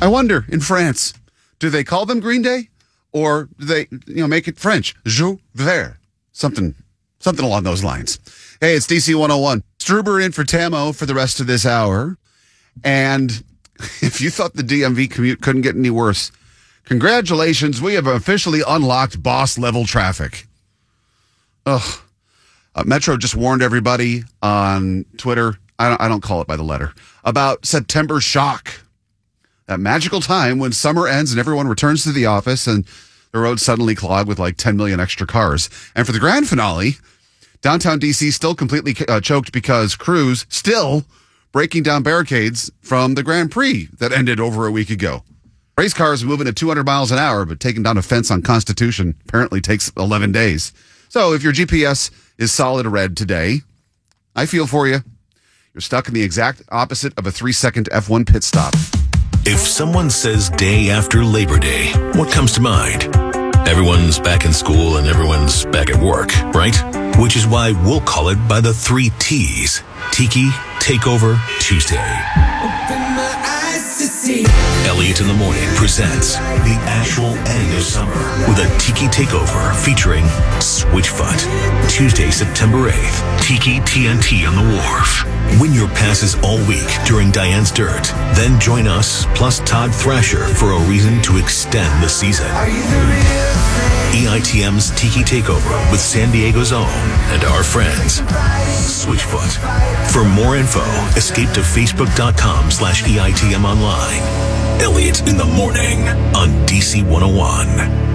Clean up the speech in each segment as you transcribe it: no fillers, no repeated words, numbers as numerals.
I wonder, in France, do they call them Green Day? Or do they, make it French? Jour vert. Something along those lines. Hey, it's DC 101. Struber in for Tamo for the rest of this hour. And if you thought the DMV commute couldn't get any worse, congratulations, we have officially unlocked boss-level traffic. Ugh. Metro just warned everybody on Twitter, I don't call it by the letter, about September shock. That magical time when summer ends and everyone returns to the office and the roads suddenly clog with like 10 million extra cars. And for the grand finale, downtown DC still completely choked because crews still breaking down barricades from the Grand Prix that ended over a week ago. Race cars moving at 200 miles an hour, but taking down a fence on Constitution apparently takes 11 days. So if your GPS is solid red today, I feel for you. You're stuck in the exact opposite of a 3-second F1 pit stop. If someone says day after Labor Day, what comes to mind? Everyone's back in school and everyone's back at work, right? Which is why we'll call it by the 3 T's. Tiki Takeover Tuesday. Open my eyes to see. Elliot in the Morning presents the actual end of summer with a Tiki Takeover featuring Switchfoot. Tuesday, September 8th, Tiki TNT on the Wharf. Win your passes all week during Diane's Dirt. Then join us, plus Todd Thrasher, for a reason to extend the season. Are you the real thing? EITM's Tiki Takeover with San Diego's own and our friends, Switchfoot. For more info, escape to facebook.com/EITM online. Elliot in the Morning on DC 101.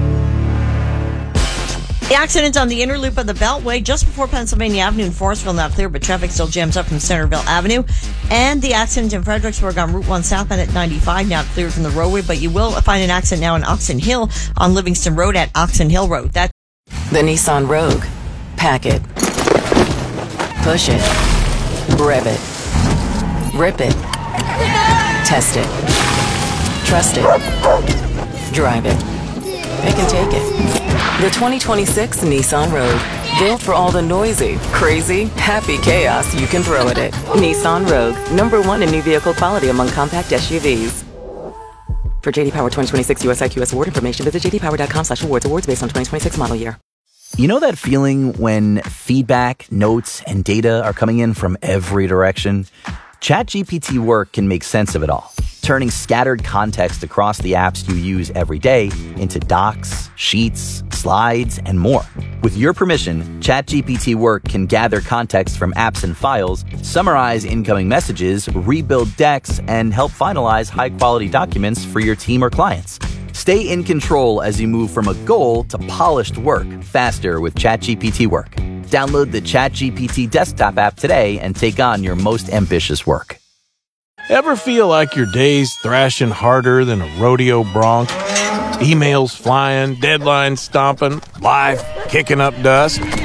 The accident on the inner loop of the Beltway just before Pennsylvania Avenue in Forestville now clear, but traffic still jams up from Centerville Avenue. And the accident in Fredericksburg on Route 1 southbound at 95 now cleared from the roadway, but you will find an accident now in Oxon Hill on Livingston Road at Oxon Hill Road. That's the Nissan Rogue. Pack it. Push it. Rev it. Rip it. Test it. Trust it. Drive it. Pick and take it. The 2026 Nissan Rogue. Built for all the noisy, crazy, happy chaos you can throw at it. Nissan Rogue. #1 in new vehicle quality among compact SUVs. For JD Power 2026 US IQS award information, visit jdpower.com/awards. Awards based on 2026 model year. You know that feeling when feedback, notes, and data are coming in from every direction? ChatGPT Work can make sense of it all, turning scattered context across the apps you use every day into docs, sheets, slides, and more. With your permission, ChatGPT Work can gather context from apps and files, summarize incoming messages, rebuild decks, and help finalize high-quality documents for your team or clients. Stay in control as you move from a goal to polished work faster with ChatGPT Work. Download the ChatGPT desktop app today and take on your most ambitious work. Ever feel like your day's thrashing harder than a rodeo bronc? Emails flying, deadlines stomping, life kicking up dust?